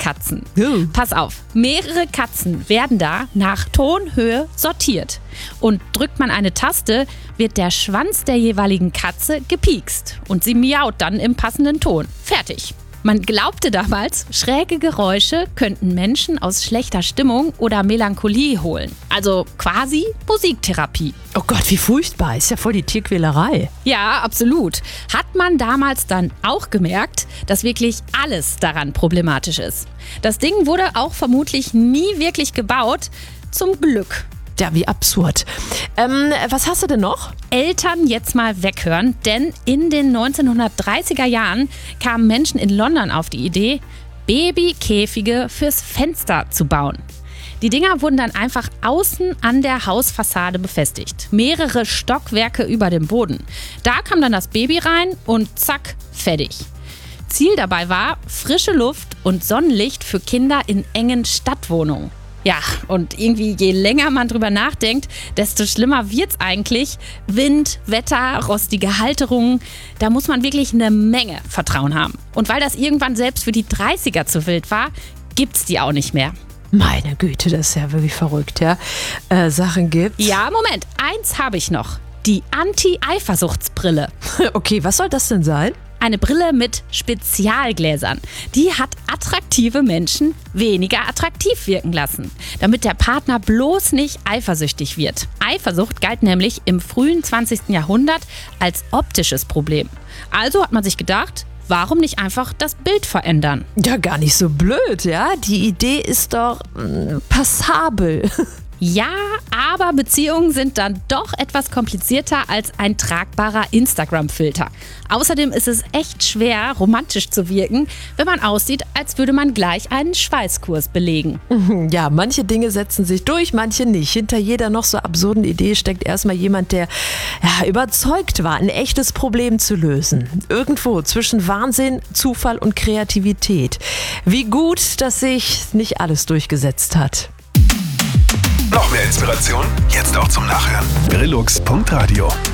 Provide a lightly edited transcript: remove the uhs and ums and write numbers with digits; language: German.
Katzen. Pass auf, mehrere Katzen werden da nach Tonhöhe sortiert. Und drückt man eine Taste, wird der Schwanz der jeweiligen Katze gepiekst. Und sie miaut dann im passenden Ton. Fertig. Man glaubte damals, schräge Geräusche könnten Menschen aus schlechter Stimmung oder Melancholie holen. Also quasi Musiktherapie. Oh Gott, wie furchtbar. Ist ja voll die Tierquälerei. Ja, absolut. Hat man damals dann auch gemerkt, dass wirklich alles daran problematisch ist. Das Ding wurde auch vermutlich nie wirklich gebaut. Zum Glück. Ja, wie absurd. Was hast du denn noch? Eltern jetzt mal weghören, denn in den 1930er Jahren kamen Menschen in London auf die Idee, Babykäfige fürs Fenster zu bauen. Die Dinger wurden dann einfach außen an der Hausfassade befestigt. Mehrere Stockwerke über dem Boden. Da kam dann das Baby rein und zack, fertig. Ziel dabei war frische Luft und Sonnenlicht für Kinder in engen Stadtwohnungen. Ja, und irgendwie je länger man drüber nachdenkt, desto schlimmer wird's eigentlich. Wind, Wetter, rostige Halterungen, da muss man wirklich eine Menge Vertrauen haben. Und weil das irgendwann selbst für die 30er zu wild war, gibt's die auch nicht mehr. Meine Güte, das ist ja wirklich verrückt, ja. Sachen gibt's. Ja, Moment, eins habe ich noch. Die Anti-Eifersuchtsbrille. Okay, was soll das denn sein? Eine Brille mit Spezialgläsern. Die hat attraktive Menschen weniger attraktiv wirken lassen, damit der Partner bloß nicht eifersüchtig wird. Eifersucht galt nämlich im frühen 20. Jahrhundert als optisches Problem. Also hat man sich gedacht, warum nicht einfach das Bild verändern? Ja, gar nicht so blöd, ja. Die Idee ist doch passabel. Ja, aber Beziehungen sind dann doch etwas komplizierter als ein tragbarer Instagram-Filter. Außerdem ist es echt schwer, romantisch zu wirken, wenn man aussieht, als würde man gleich einen Schweißkurs belegen. Ja, manche Dinge setzen sich durch, manche nicht. Hinter jeder noch so absurden Idee steckt erstmal jemand, der überzeugt war, ein echtes Problem zu lösen. Irgendwo zwischen Wahnsinn, Zufall und Kreativität. Wie gut, dass sich nicht alles durchgesetzt hat. Noch mehr Inspiration? Jetzt auch zum Nachhören. Brillux.radio